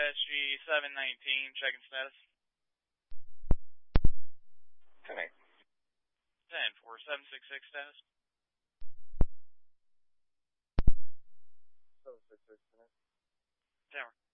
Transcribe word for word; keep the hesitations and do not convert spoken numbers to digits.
S G seven nineteen, checking status. ten eight. ten four, seven six six status. seven six six, ten eight. Tower.